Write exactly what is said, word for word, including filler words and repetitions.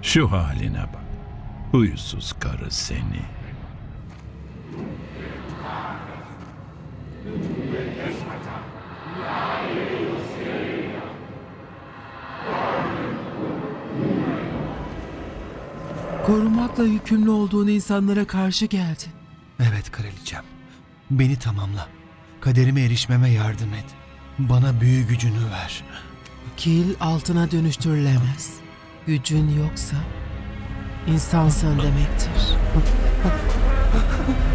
Şu haline bak. Huysuz karı seni. Korumakla yükümlü olduğun insanlara karşı geldin. Evet kraliçem. Beni tamamla. Kaderime erişmeme yardım et. Bana büyü gücünü ver. Kil altına dönüştürülemez. Gücün yoksa insansın demektir.